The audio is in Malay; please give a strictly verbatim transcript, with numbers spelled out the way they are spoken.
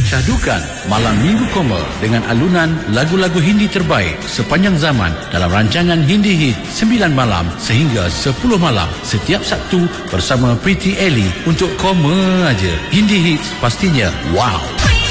Syahdukan Malam Minggu Koma dengan alunan lagu-lagu Hindi terbaik sepanjang zaman dalam rancangan Hindi Hit sembilan malam sehingga sepuluh malam setiap Sabtu bersama Pretty Ellie untuk koma aja. Hindi Hits pastinya wow.